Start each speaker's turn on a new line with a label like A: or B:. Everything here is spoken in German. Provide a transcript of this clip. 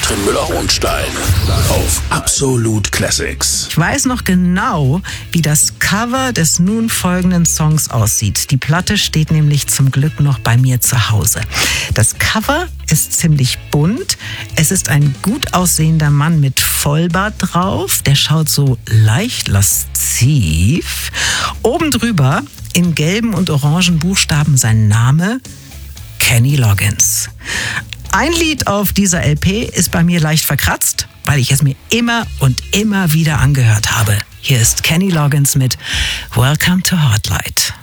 A: Katrin Müller-Hohenstein auf Absolut Classics.
B: Ich weiß noch genau, wie das Cover des nun folgenden Songs aussieht. Die Platte steht nämlich zum Glück noch bei mir zu Hause. Das Cover ist ziemlich bunt. Es ist ein gut aussehender Mann mit Vollbart drauf. Der schaut so leicht lasziv. Oben drüber in gelben und orangen Buchstaben sein Name: Kenny Loggins. Ein Lied auf dieser LP ist bei mir leicht verkratzt, weil ich es mir immer und immer wieder angehört habe. Hier ist Kenny Loggins mit Welcome to Hotlight.